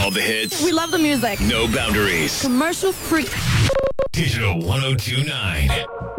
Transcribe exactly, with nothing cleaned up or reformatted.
All the hits. We love the music. No boundaries. Commercial free. Digital ten twenty-nine.